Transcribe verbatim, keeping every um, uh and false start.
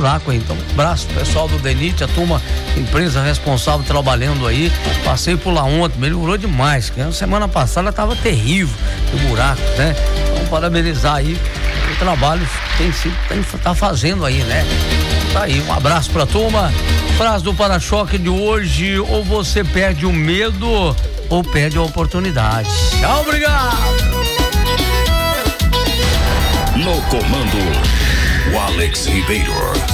buraco aí. Então, abraço pessoal do DENIT, a turma, empresa responsável trabalhando aí. Passei por lá ontem, melhorou demais, que a semana passada tava terrível o buraco, né? Então, parabenizar aí o trabalho que tem sido, tem, tá fazendo aí, né? Tá aí, um abraço pra turma. Frase do para-choque de hoje: ou você perde o medo ou perde a oportunidade. Tchau, obrigado. No comando, o Alex Ribeiro.